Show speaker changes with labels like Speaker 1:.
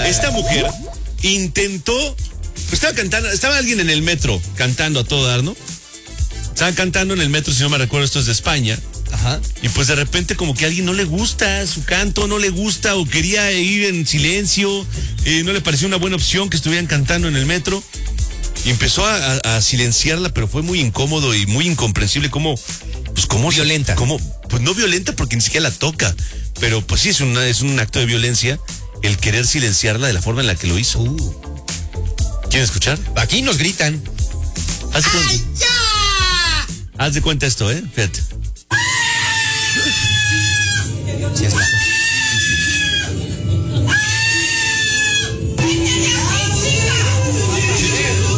Speaker 1: Esta mujer intentó, estaba cantando, estaba alguien en el metro cantando a todo dar, ¿no? Estaban cantando en el metro, si no me recuerdo, esto es de España.
Speaker 2: Ajá.
Speaker 1: Y pues de repente como que a alguien no le gusta su canto, no le gusta o quería ir en silencio, no le pareció una buena opción que estuvieran cantando en el metro. Y empezó a silenciarla, pero fue muy incómodo y muy incomprensible cómo
Speaker 2: violenta.
Speaker 1: Pues no violenta porque ni siquiera la toca, pero pues sí es un acto de violencia el querer silenciarla de la forma en la que lo hizo. ¿Quieren escuchar?
Speaker 2: Aquí nos gritan.
Speaker 1: Haz de cuenta esto, fíjate.
Speaker 2: Sí, es